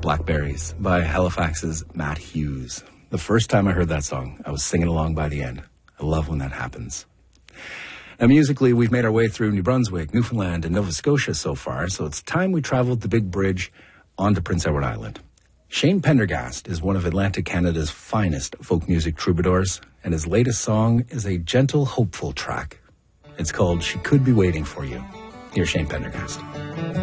Blackberries by Halifax's Matt Hughes. The first time I heard that song, I was singing along by the end. I love when that happens. Now, musically, we've made our way through New Brunswick, Newfoundland, and Nova Scotia so far, so it's time we traveled the big bridge onto Prince Edward Island. Shane Pendergast is one of Atlantic Canada's finest folk music troubadours, and his latest song is a gentle, hopeful track. It's called She Could Be Waiting for You. Here's Shane Pendergast.